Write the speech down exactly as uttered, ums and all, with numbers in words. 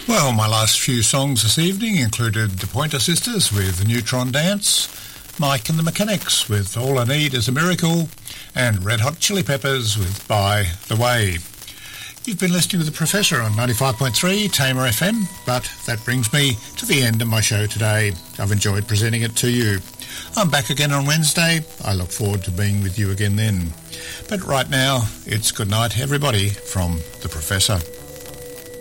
Well, my last few songs this evening included the Pointer Sisters with Neutron Dance, Mike and the Mechanics with All I Need Is a Miracle, and Red Hot Chili Peppers with By the Way. You've been listening to The Professor on ninety-five point three Tamer F M, but that brings me to the end of my show today. I've enjoyed presenting it to you. I'm back again on Wednesday. I look forward to being with you again then. But right now, it's good night, everybody, from The Professor.